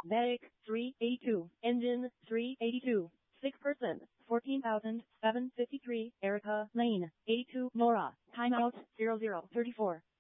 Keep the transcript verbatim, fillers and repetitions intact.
Medic, three eighty-two. Engine, three eighty-two. Sick person, fourteen thousand seven hundred fifty-three. Erica Lane, eighty-two. Nora, timeout, zero zero thirty-four.